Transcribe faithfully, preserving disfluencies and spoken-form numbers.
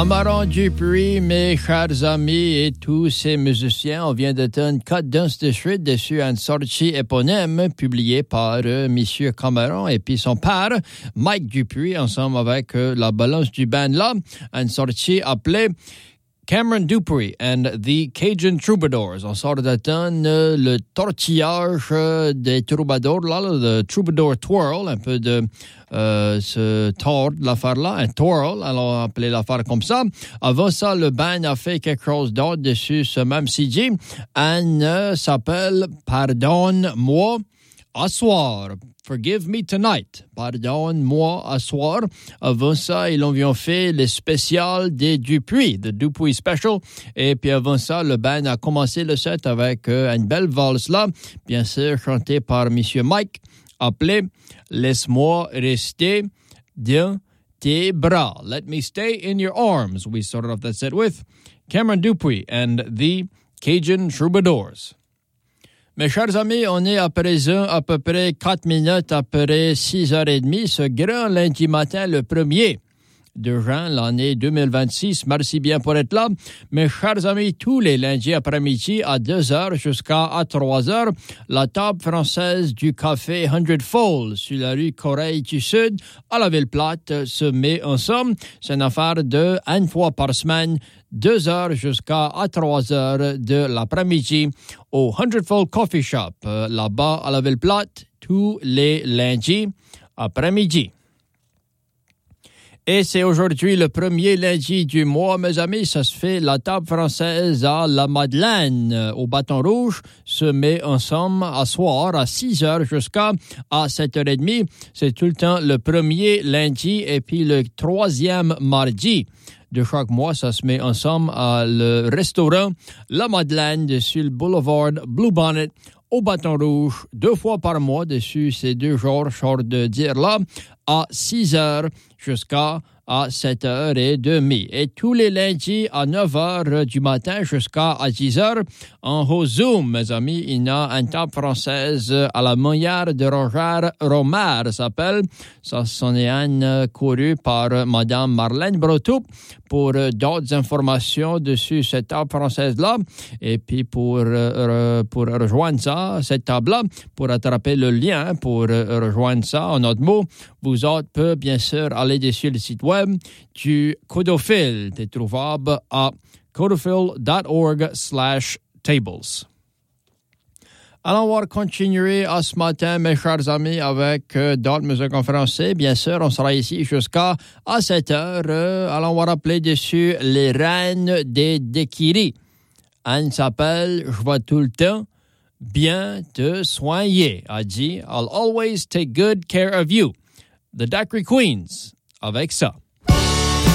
Cameron Dupuis, mes chers amis et tous ces musiciens, on vient d'entendre Cut Dance the Shred dessus une sortie éponyme publiée par euh, Monsieur Cameron et puis son père, Mike Dupuis, ensemble avec euh, la balance du band là, une sortie appelée Cameron Dupuis and the Cajun Troubadours. On sort d'entendre euh, le tortillage euh, des troubadours, là, le troubadour twirl, un peu de euh, ce tord de l'affaire-là, un twirl, alors appeler l'affaire comme ça. Avant ça, le band a fait quelque chose d'autre dessus ce même C D. Elle euh, s'appelle Pardonne-moi à soir. Forgive Me Tonight. Pardonne-moi à soir. Avant ça, ils ont fait le spécial des Dupuis, the Dupuis Special. Et puis avant ça, le band a commencé le set avec euh, une belle valse là, bien sûr chantée par Monsieur Mike, appelée Laisse-moi rester dans tes bras. Let me stay in your arms. We started off that set with Cameron Dupuis and the Cajun Troubadours. Mes chers amis, on est à présent à peu près quatre minutes après six heures trente, ce grand lundi matin, le premier de juin, l'année deux mille vingt-six. Merci bien pour être là. Mes chers amis, tous les lundis après-midi à deux heures jusqu'à à trois heures, la table française du café Hundred Fold sur la rue Correille du Sud à la Ville-Plate se met ensemble. C'est une affaire de une fois par semaine, deux heures jusqu'à à trois heures de l'après-midi au Hundred Fold Coffee Shop, euh, là-bas à la Ville-Plate, tous les lundis après-midi. Et c'est aujourd'hui le premier lundi du mois, mes amis. Ça se fait la table française à la Madeleine, euh, au Bâton Rouge, se met ensemble à soir à six heures jusqu'à à sept heures trente. C'est tout le temps le premier lundi et puis le troisième mardi de chaque mois. Ça se met ensemble à le restaurant La Madeleine dessus le boulevard Bluebonnet au Bâton Rouge, deux fois par mois dessus ces deux jours, short de dire là, à six heures jusqu'à à sept heures trente. Et tous les lundis à neuf heures du matin jusqu'à à dix heures, en haut Zoom, mes amis, il y a une table française à la manière de Roger Romer, s'appelle. Ça, c'en est une courue par Madame Marlène Bretou pour d'autres informations dessus cette table française-là. Et puis pour, euh, pour rejoindre ça, cette table-là, pour attraper le lien, pour rejoindre ça, en autre mot, vous autres pouvez bien sûr aller dessus le site web du Codophile. C'est trouvable à codophile.org slash tables. Alors, on va continuer à ce matin, mes chers amis, avec euh, d'autres musiques en français. Bien sûr, on sera ici jusqu'à à sept heures. Euh, alors, on va rappeler dessus les reines des Dékiris. Anne s'appelle « Je vais tout le temps bien te soigner », a dit « I'll always take good care of you ». The Daiquiri Queens, avec ça.